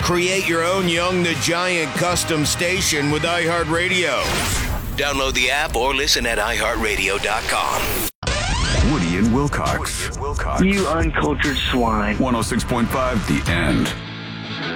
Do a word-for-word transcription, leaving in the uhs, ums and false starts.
Create your own Young the Giant custom station with iHeartRadio. Download the app or listen at i heart radio dot com. Woody and Wilcox. You uncultured swine. one oh six point five The End.